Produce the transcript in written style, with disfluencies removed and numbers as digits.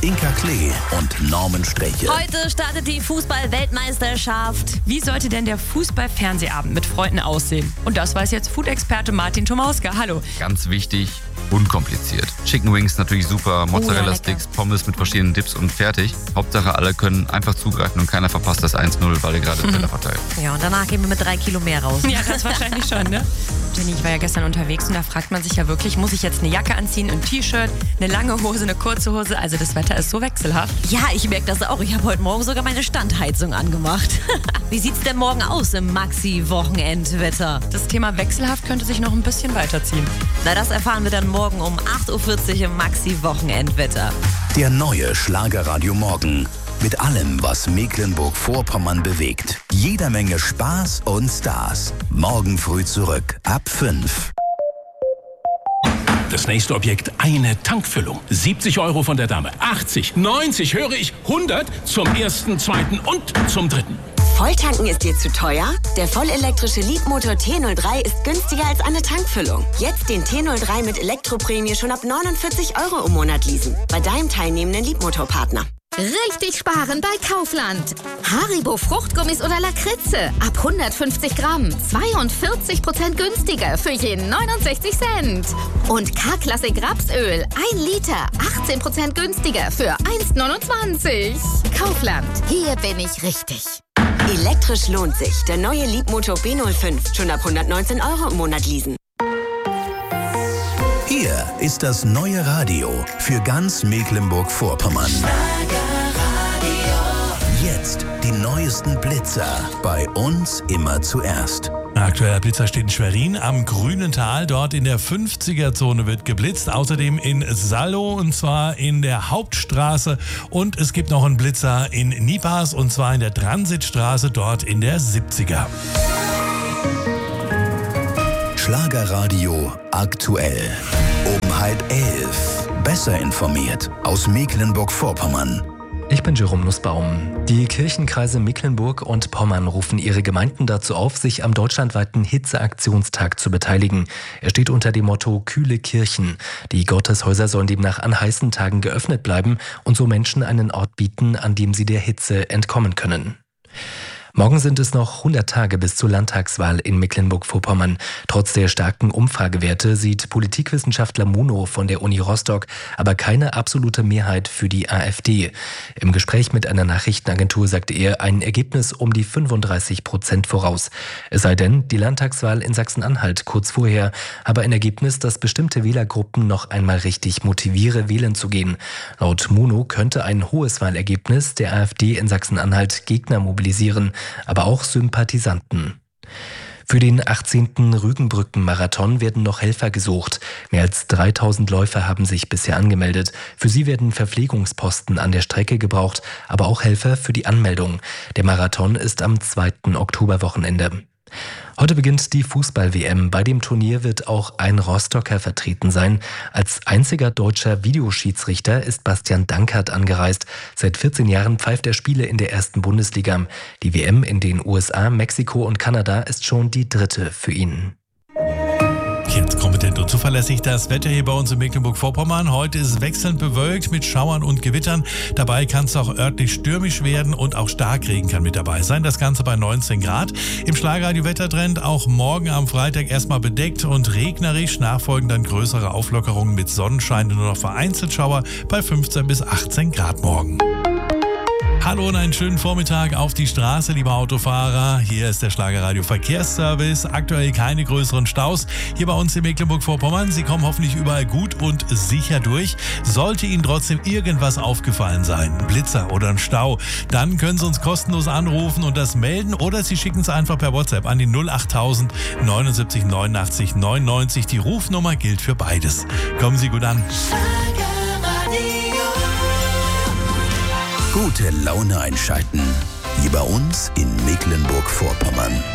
Inka Klee und Norman Sträche. Heute startet die Fußball-Weltmeisterschaft. Wie sollte denn der Fußball-Fernsehabend mit Freunden aussehen? Und das weiß jetzt Food-Experte Martin Tomauska. Hallo. Ganz wichtig, unkompliziert. Chicken Wings natürlich super, Mozzarella-Sticks, Pommes mit verschiedenen Dips und fertig. Hauptsache, alle können einfach zugreifen und keiner verpasst das 1-0, weil ihr gerade Teller verteilt. Ja, und danach gehen wir mit 3 Kilo mehr raus. Ja, das wahrscheinlich schon, ne? Jenny, ich war ja gestern unterwegs und da fragt man sich ja wirklich, muss ich jetzt eine Jacke anziehen, ein T-Shirt, eine lange Hose, eine kurze Hose? Also das Wetter ist so wechselhaft. Ja, ich merke das auch. Ich habe heute Morgen sogar meine Standheizung angemacht. Wie sieht's denn morgen aus im Maxi-Wochenendwetter? Das Thema wechselhaft könnte sich noch ein bisschen weiterziehen. Na, das erfahren wir dann morgen um 8.40 Uhr im Maxi-Wochenendwetter. Der neue Schlagerradio Morgen. Mit allem, was Mecklenburg-Vorpommern bewegt. Jeder Menge Spaß und Stars. Morgen früh zurück, ab 5. Das nächste Objekt, eine Tankfüllung. 70 € von der Dame, 80, 90, höre ich, 100 zum ersten, zweiten und zum dritten. Volltanken ist dir zu teuer? Der vollelektrische Leapmotor T03 ist günstiger als eine Tankfüllung. Jetzt den T03 mit Elektroprämie schon ab 49 € im Monat leasen. Bei deinem teilnehmenden Leapmotor-Partner. Richtig sparen bei Kaufland. Haribo Fruchtgummis oder Lakritze ab 150 Gramm. 42% günstiger für jeden 69 Cent. Und K-Klassik Rapsöl 1 Liter 18% günstiger für 1,29. Kaufland, hier bin ich richtig. Elektrisch lohnt sich. Der neue Leapmotor B05 schon ab 119 € im Monat leasen. Hier ist das neue Radio für ganz Mecklenburg-Vorpommern. Jetzt die neuesten Blitzer. Bei uns immer zuerst. Ein aktueller Blitzer steht in Schwerin am Grünen Tal. Dort in der 50er-Zone wird geblitzt. Außerdem in Sallow und zwar in der Hauptstraße. Und es gibt noch einen Blitzer in Nipas und zwar in der Transitstraße, dort in der 70er. Schlagerradio aktuell. Um 10:30. Besser informiert aus Mecklenburg-Vorpommern. Ich bin Jerome Nussbaum. Die Kirchenkreise Mecklenburg und Pommern rufen ihre Gemeinden dazu auf, sich am deutschlandweiten Hitzeaktionstag zu beteiligen. Er steht unter dem Motto Kühle Kirchen. Die Gotteshäuser sollen demnach an heißen Tagen geöffnet bleiben und so Menschen einen Ort bieten, an dem sie der Hitze entkommen können. Morgen sind es noch 100 Tage bis zur Landtagswahl in Mecklenburg-Vorpommern. Trotz der starken Umfragewerte sieht Politikwissenschaftler Muno von der Uni Rostock aber keine absolute Mehrheit für die AfD. Im Gespräch mit einer Nachrichtenagentur sagte er ein Ergebnis um die 35% voraus. Es sei denn, die Landtagswahl in Sachsen-Anhalt kurz vorher habe ein Ergebnis, das bestimmte Wählergruppen noch einmal richtig motiviere, wählen zu gehen. Laut Muno könnte ein hohes Wahlergebnis der AfD in Sachsen-Anhalt Gegner mobilisieren, aber auch Sympathisanten. Für den 18. Rügenbrücken-Marathon werden noch Helfer gesucht. Mehr als 3000 Läufer haben sich bisher angemeldet. Für sie werden Verpflegungsposten an der Strecke gebraucht, aber auch Helfer für die Anmeldung. Der Marathon ist am 2. Oktoberwochenende. Heute beginnt die Fußball-WM. Bei dem Turnier wird auch ein Rostocker vertreten sein. Als einziger deutscher Videoschiedsrichter ist Bastian Dankert angereist. Seit 14 Jahren pfeift er Spiele in der 1. Bundesliga. Die WM in den USA, Mexiko und Kanada ist schon die 3. für ihn. Jetzt kompetent und zuverlässig das Wetter hier bei uns in Mecklenburg-Vorpommern. Heute ist es wechselnd bewölkt mit Schauern und Gewittern. Dabei kann es auch örtlich stürmisch werden und auch Starkregen kann mit dabei sein. Das Ganze bei 19 Grad. Im Schlagerradio-Wettertrend auch morgen am Freitag erstmal bedeckt und regnerisch. Nachfolgend dann größere Auflockerungen mit Sonnenschein und nur noch vereinzelt Schauer bei 15 bis 18 Grad morgen. Hallo und einen schönen Vormittag auf die Straße, liebe Autofahrer. Hier ist der Schlagerradio Verkehrsservice. Aktuell keine größeren Staus hier bei uns in Mecklenburg-Vorpommern. Sie kommen hoffentlich überall gut und sicher durch. Sollte Ihnen trotzdem irgendwas aufgefallen sein, ein Blitzer oder ein Stau, dann können Sie uns kostenlos anrufen und das melden oder Sie schicken es einfach per WhatsApp an die 08000 79 89 99. Die Rufnummer gilt für beides. Kommen Sie gut an. Gute Laune einschalten. Hier bei uns in Mecklenburg-Vorpommern.